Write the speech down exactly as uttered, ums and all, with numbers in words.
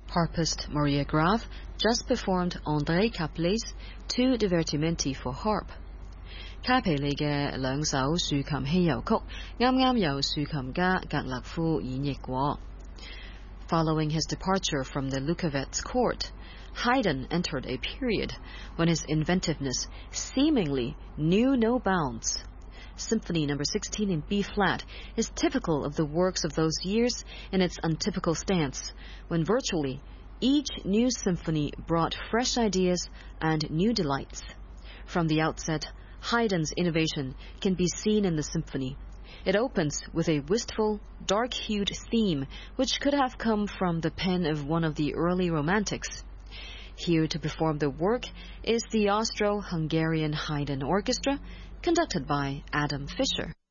Harpist Maria Graf just performed André Capel's Two Divertimenti for Harp. Capelli 嘅兩首豎琴稀有曲啱啱由豎琴家格勒夫演繹過。Following his departure from the Lukavets court, Haydn entered a period when his inventiveness seemingly knew no bounds. Symphony number sixteen in B-flat is typical of the works of those years in its untypical stance, when virtually each new symphony brought fresh ideas and new delights. From the outset, Haydn's innovation can be seen in the symphony. It opens with a wistful, dark-hued theme which could have come from the pen of one of the early romantics. Here to perform the work is the Austro-Hungarian Haydn Orchestra, conducted by Adam Fischer.